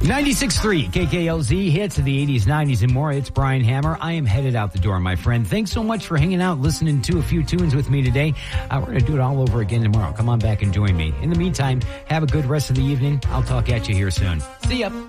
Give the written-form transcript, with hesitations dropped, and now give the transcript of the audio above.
96.3 KKLZ hits of the 80s, 90s, and more. It's Brian Hammer. I am headed out the door, my friend. Thanks so much for hanging out, listening to a few tunes with me today. We're going to do it all over again tomorrow. Come on back and join me. In the meantime, have a good rest of the evening. I'll talk at you here soon. See ya.